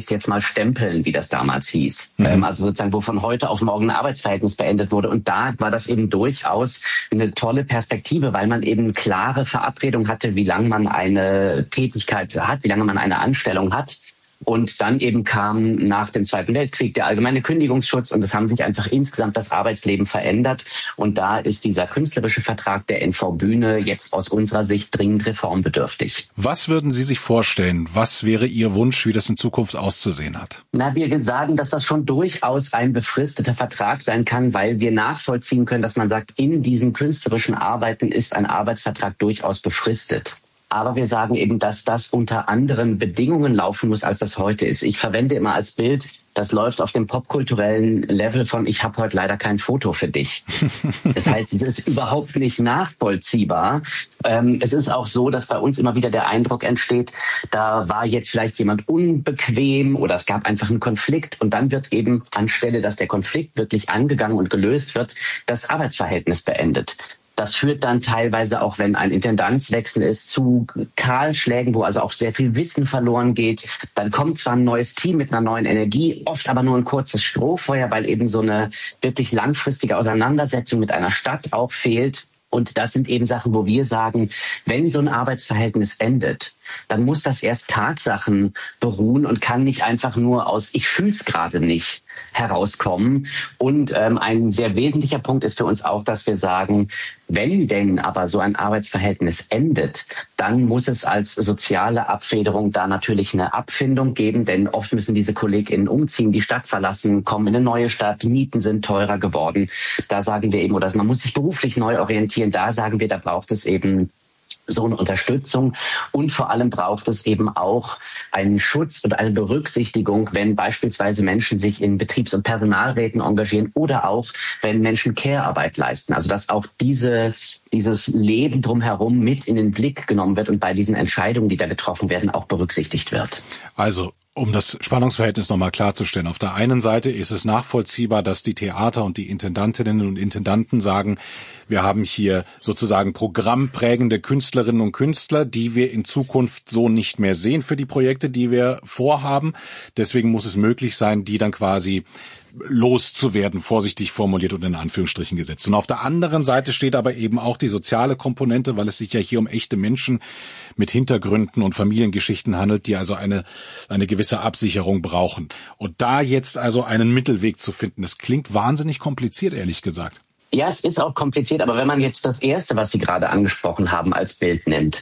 zunächst jetzt mal stempeln, wie das damals hieß. Also sozusagen, wo von heute auf morgen ein Arbeitsverhältnis beendet wurde. Und da war das eben durchaus eine tolle Perspektive, weil man eben klare Verabredung hatte, wie lange man eine Tätigkeit hat, wie lange man eine Anstellung hat. Und dann eben kam nach dem Zweiten Weltkrieg der allgemeine Kündigungsschutz und es haben sich einfach insgesamt das Arbeitsleben verändert. Und da ist dieser künstlerische Vertrag der NV Bühne jetzt aus unserer Sicht dringend reformbedürftig. Was würden Sie sich vorstellen? Was wäre Ihr Wunsch, wie das in Zukunft auszusehen hat? Wir sagen, dass das schon durchaus ein befristeter Vertrag sein kann, weil wir nachvollziehen können, dass man sagt, in diesen künstlerischen Arbeiten ist ein Arbeitsvertrag durchaus befristet. Aber wir sagen eben, dass das unter anderen Bedingungen laufen muss, als das heute ist. Ich verwende immer als Bild, das läuft auf dem popkulturellen Level von ich habe heute leider kein Foto für dich. Das heißt, es ist überhaupt nicht nachvollziehbar. Es ist auch so, dass bei uns immer wieder der Eindruck entsteht, da war jetzt vielleicht jemand unbequem oder es gab einfach einen Konflikt und dann wird eben anstelle, dass der Konflikt wirklich angegangen und gelöst wird, das Arbeitsverhältnis beendet. Das führt dann teilweise auch, wenn ein Intendanzwechsel ist, zu Kahlschlägen, wo also auch sehr viel Wissen verloren geht. Dann kommt zwar ein neues Team mit einer neuen Energie, oft aber nur ein kurzes Strohfeuer, weil eben so eine wirklich langfristige Auseinandersetzung mit einer Stadt auch fehlt. Und das sind eben Sachen, wo wir sagen, wenn so ein Arbeitsverhältnis endet, dann muss das erst Tatsachen beruhen und kann nicht einfach nur aus ich fühl's gerade nicht herauskommen. Und ein sehr wesentlicher Punkt ist für uns auch, dass wir sagen, wenn denn aber so ein Arbeitsverhältnis endet, dann muss es als soziale Abfederung da natürlich eine Abfindung geben, denn oft müssen diese KollegInnen umziehen, die Stadt verlassen, kommen in eine neue Stadt, Mieten sind teurer geworden. Da sagen wir eben, oder man muss sich beruflich neu orientieren, da sagen wir, da braucht es eben so eine Unterstützung und vor allem braucht es eben auch einen Schutz und eine Berücksichtigung, wenn beispielsweise Menschen sich in Betriebs- und Personalräten engagieren oder auch, wenn Menschen Care-Arbeit leisten. Also dass auch dieses Leben drumherum mit in den Blick genommen wird und bei diesen Entscheidungen, die da getroffen werden, auch berücksichtigt wird. Also um das Spannungsverhältnis nochmal klarzustellen. Auf der einen Seite ist es nachvollziehbar, dass die Theater und die Intendantinnen und Intendanten sagen, wir haben hier sozusagen programmprägende Künstlerinnen und Künstler, die wir in Zukunft so nicht mehr sehen für die Projekte, die wir vorhaben. Deswegen muss es möglich sein, die dann quasi loszuwerden, vorsichtig formuliert und in Anführungsstrichen gesetzt. Und auf der anderen Seite steht aber eben auch die soziale Komponente, weil es sich ja hier um echte Menschen mit Hintergründen und Familiengeschichten handelt, die also eine gewisse Absicherung brauchen. Und da jetzt also einen Mittelweg zu finden, das klingt wahnsinnig kompliziert, ehrlich gesagt. Ja, es ist auch kompliziert, aber wenn man jetzt das Erste, was Sie gerade angesprochen haben, als Bild nimmt,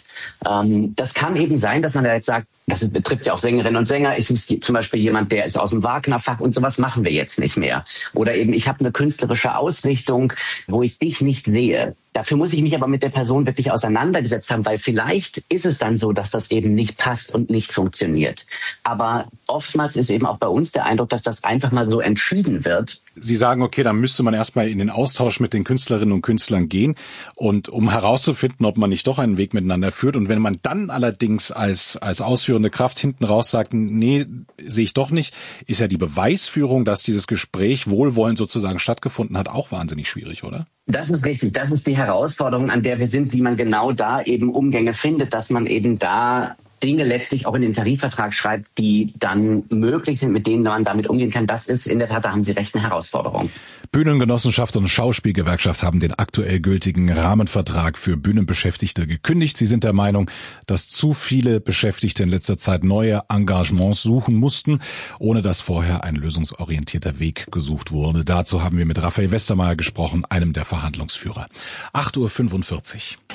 das kann eben sein, dass man da jetzt sagt, das betrifft ja auch Sängerinnen und Sänger, ist es zum Beispiel jemand, der ist aus dem Wagner-Fach und sowas machen wir jetzt nicht mehr. Oder eben, ich habe eine künstlerische Ausrichtung, wo ich dich nicht sehe. Dafür muss ich mich aber mit der Person wirklich auseinandergesetzt haben, weil vielleicht ist es dann so, dass das eben nicht passt und nicht funktioniert. Aber oftmals ist eben auch bei uns der Eindruck, dass das einfach mal so entschieden wird. Sie sagen, okay, dann müsste man erstmal in den Austausch mit den Künstlerinnen und Künstlern gehen und um herauszufinden, ob man nicht doch einen Weg miteinander führt. Und wenn man dann allerdings als ausführende Kraft hinten raus sagt, nee, sehe ich doch nicht, ist ja die Beweisführung, dass dieses Gespräch wohlwollend sozusagen stattgefunden hat, auch wahnsinnig schwierig, oder? Das ist richtig. Das ist die Herausforderung, an der wir sind, wie man genau da eben Umgänge findet, dass man eben da Dinge letztlich auch in den Tarifvertrag schreibt, die dann möglich sind, mit denen man damit umgehen kann. Das ist in der Tat, da haben Sie recht, eine Herausforderung. Bühnengenossenschaft und Schauspielgewerkschaft haben den aktuell gültigen Rahmenvertrag für Bühnenbeschäftigte gekündigt. Sie sind der Meinung, dass zu viele Beschäftigte in letzter Zeit neue Engagements suchen mussten, ohne dass vorher ein lösungsorientierter Weg gesucht wurde. Dazu haben wir mit Raphael Westermeier gesprochen, einem der Verhandlungsführer. 8:45 Uhr.